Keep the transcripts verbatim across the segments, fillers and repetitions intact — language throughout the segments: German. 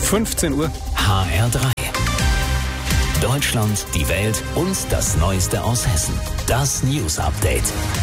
fünfzehn Uhr. H R drei. Deutschland, die Welt und das Neueste aus Hessen. Das News Update.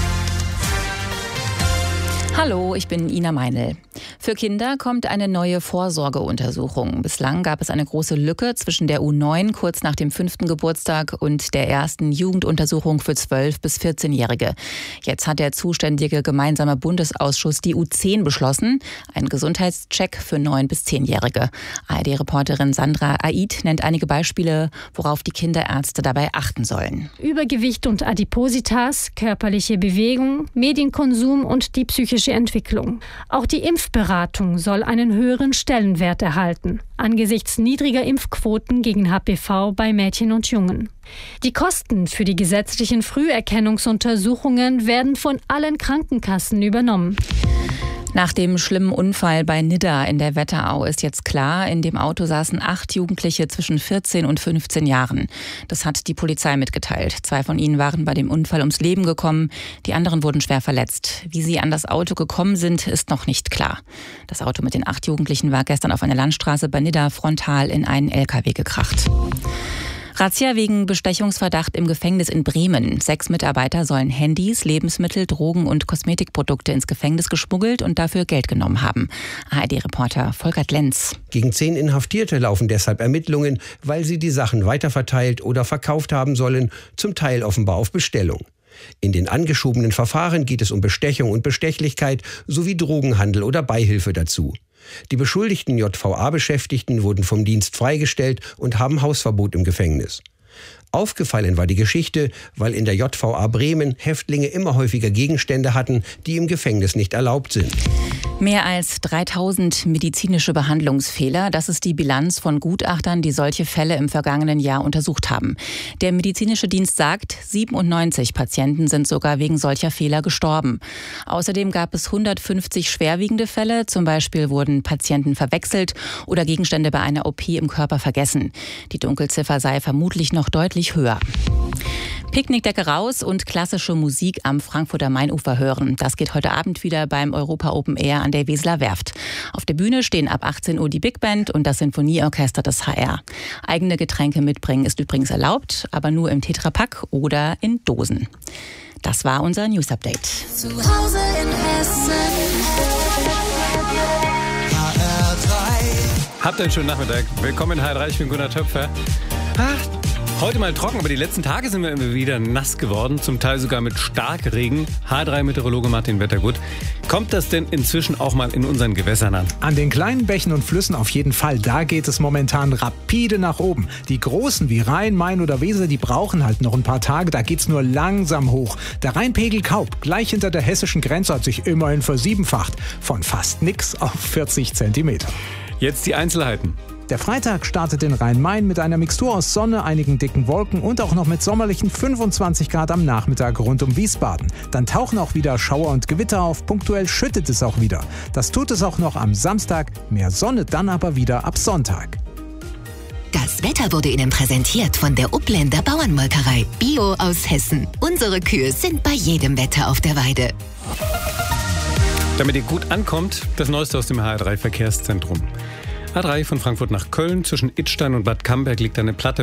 Hallo, ich bin Ina Meinl. Für Kinder kommt eine neue Vorsorgeuntersuchung. Bislang gab es eine große Lücke zwischen der U neun kurz nach dem fünften Geburtstag und der ersten Jugenduntersuchung für zwölf- bis vierzehnjährige. Jetzt hat der zuständige gemeinsame Bundesausschuss die U zehn beschlossen, einen Gesundheitscheck für neun- bis zehnjährige. A R D-Reporterin Sandra Aid nennt einige Beispiele, worauf die Kinderärzte dabei achten sollen. Übergewicht und Adipositas, körperliche Bewegung, Medienkonsum und die psychische Entwicklung. Auch die Impfberatung soll einen höheren Stellenwert erhalten, angesichts niedriger Impfquoten gegen H P V bei Mädchen und Jungen. Die Kosten für die gesetzlichen Früherkennungsuntersuchungen werden von allen Krankenkassen übernommen. Nach dem schlimmen Unfall bei Nidda in der Wetterau ist jetzt klar, in dem Auto saßen acht Jugendliche zwischen vierzehn und fünfzehn Jahren. Das hat die Polizei mitgeteilt. Zwei von ihnen waren bei dem Unfall ums Leben gekommen, die anderen wurden schwer verletzt. Wie sie an das Auto gekommen sind, ist noch nicht klar. Das Auto mit den acht Jugendlichen war gestern auf einer Landstraße bei Nidda frontal in einen L K W gekracht. Razzia wegen Bestechungsverdacht im Gefängnis in Bremen. Sechs Mitarbeiter sollen Handys, Lebensmittel, Drogen und Kosmetikprodukte ins Gefängnis geschmuggelt und dafür Geld genommen haben. A R D-Reporter Volkert Lenz. Gegen zehn Inhaftierte laufen deshalb Ermittlungen, weil sie die Sachen weiterverteilt oder verkauft haben sollen, zum Teil offenbar auf Bestellung. In den angeschobenen Verfahren geht es um Bestechung und Bestechlichkeit sowie Drogenhandel oder Beihilfe dazu. Die beschuldigten J V A-Beschäftigten wurden vom Dienst freigestellt und haben Hausverbot im Gefängnis. Aufgefallen war die Geschichte, weil in der J V A Bremen Häftlinge immer häufiger Gegenstände hatten, die im Gefängnis nicht erlaubt sind. Mehr als dreitausend medizinische Behandlungsfehler, das ist die Bilanz von Gutachtern, die solche Fälle im vergangenen Jahr untersucht haben. Der medizinische Dienst sagt, siebenundneunzig Patienten sind sogar wegen solcher Fehler gestorben. Außerdem gab es hundertfünfzig schwerwiegende Fälle, zum Beispiel wurden Patienten verwechselt oder Gegenstände bei einer O P im Körper vergessen. Die Dunkelziffer sei vermutlich noch deutlich höher. Picknickdecke raus und klassische Musik am Frankfurter Mainufer hören. Das geht heute Abend wieder beim Europa Open Air an der Weseler Werft. Auf der Bühne stehen ab achtzehn Uhr die Big Band und das Sinfonieorchester des H R. Eigene Getränke mitbringen ist übrigens erlaubt, aber nur im Tetrapack oder in Dosen. Das war unser News Update. Zu Hause in Hessen. H R drei. Habt einen schönen Nachmittag. Willkommen in H R drei, ich bin Gunnar Töpfer. Ach, heute mal trocken, aber die letzten Tage sind wir immer wieder nass geworden, zum Teil sogar mit Starkregen. H drei Meteorologe Martin Wettergut. Kommt das denn inzwischen auch mal in unseren Gewässern an? An den kleinen Bächen und Flüssen auf jeden Fall. Da geht es momentan rapide nach oben. Die großen wie Rhein, Main oder Weser, die brauchen halt noch ein paar Tage. Da geht's nur langsam hoch. Der Rheinpegel Kaub, gleich hinter der hessischen Grenze, hat sich immerhin versiebenfacht. Von fast nix auf vierzig Zentimeter. Jetzt die Einzelheiten. Der Freitag startet in Rhein-Main mit einer Mixtur aus Sonne, einigen dicken Wolken und auch noch mit sommerlichen fünfundzwanzig Grad am Nachmittag rund um Wiesbaden. Dann tauchen auch wieder Schauer und Gewitter auf, punktuell schüttet es auch wieder. Das tut es auch noch am Samstag, mehr Sonne dann aber wieder ab Sonntag. Das Wetter wurde Ihnen präsentiert von der Upländer Bauernmolkerei. Bio aus Hessen. Unsere Kühe sind bei jedem Wetter auf der Weide. Damit ihr gut ankommt, das Neueste aus dem H R drei Verkehrszentrum. A drei von Frankfurt nach Köln, zwischen Idstein und Bad Camberg liegt eine Platte.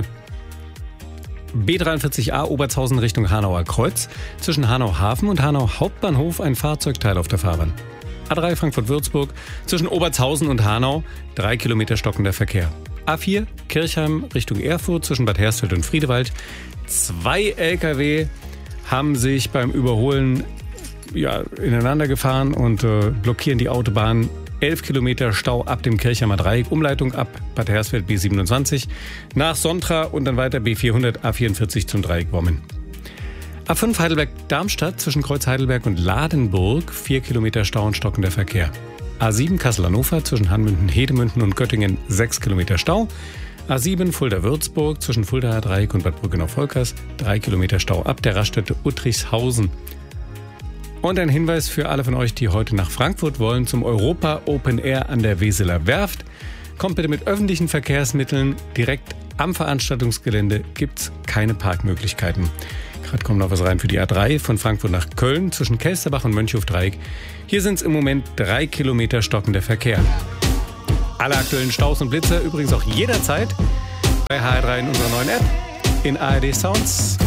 B dreiundvierzig A Obertshausen Richtung Hanauer Kreuz, zwischen Hanau Hafen und Hanau Hauptbahnhof ein Fahrzeugteil auf der Fahrbahn. A drei Frankfurt-Würzburg, zwischen Obertshausen und Hanau, drei Kilometer stockender Verkehr. A vier Kirchheim Richtung Erfurt, zwischen Bad Hersfeld und Friedewald. Zwei L K W haben sich beim Überholen ja, ineinander gefahren und äh, blockieren die Autobahn. elf Kilometer Stau ab dem Kirchheimer Dreieck, Umleitung ab Bad Hersfeld B siebenundzwanzig, nach Sontra und dann weiter B vierhundert A vierundvierzig zum Dreieck Wommen. A fünf Heidelberg-Darmstadt zwischen Kreuz Heidelberg und Ladenburg, vier Kilometer Stau und stockender Verkehr. A sieben Kassel-Hannover zwischen Hanmünden, Hedemünden und Göttingen, sechs Kilometer Stau. A sieben Fulda-Würzburg zwischen Fuldaer Dreieck und Bad Brückenau-Volkers, drei Kilometer Stau ab der Raststätte Uttrichshausen. Und ein Hinweis für alle von euch, die heute nach Frankfurt wollen, zum Europa Open Air an der Weseler Werft. Kommt bitte mit öffentlichen Verkehrsmitteln. Direkt am Veranstaltungsgelände gibt's keine Parkmöglichkeiten. Gerade kommt noch was rein für die A drei von Frankfurt nach Köln zwischen Kelsterbach und Mönchhof-Dreieck. Hier sind es im Moment drei Kilometer stockender Verkehr. Alle aktuellen Staus und Blitzer übrigens auch jederzeit bei H R drei in unserer neuen App, in A R D Sounds